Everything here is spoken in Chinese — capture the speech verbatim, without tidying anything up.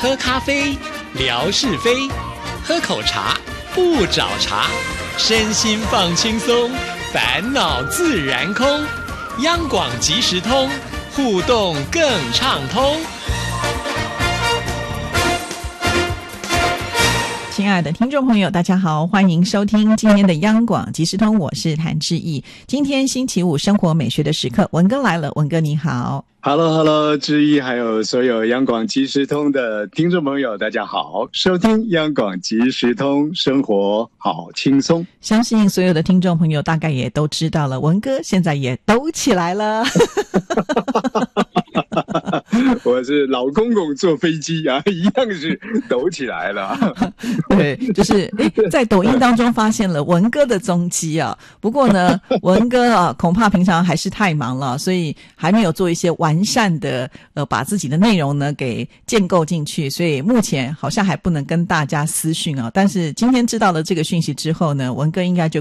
喝咖啡，聊是非；喝口茶，不找茬。身心放轻松，烦恼自然空。央广即时通，互动更畅通。 亲爱的听众朋友，大家好，欢迎收听今天的央广即时通，我是谭志毅。今天星期五，生活美学的时刻，文哥来了，文哥你好。 Hello Hello， 志毅还有所有央广即时通的听众朋友，大家好，收听央广即时通，生活好轻松。 相信所有的听众朋友大概也都知道了，文哥现在也抖起来了。 我是老公公坐飞机啊，一样是抖起来了。 对，就是在抖音当中发现了文哥的踪迹啊。不过呢，文哥啊，恐怕平常还是太忙了，所以还没有做一些完善的呃，把自己的内容呢给建构进去，所以目前好像还不能跟大家私讯啊。但是今天知道了这个讯息之后呢，文哥应该就